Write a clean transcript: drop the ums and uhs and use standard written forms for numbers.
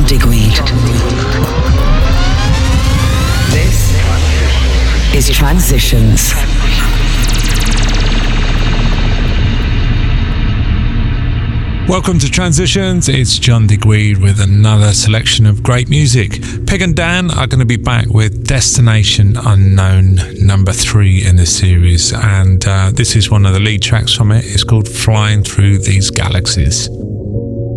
Digweed. This is Transitions. Welcome to Transitions, it's John Digweed with another selection of great music. Peg and Dan are going to be back with Destination Unknown, number 3 in the series, and this is one of the lead tracks from it. It's called Flying Through These Galaxies.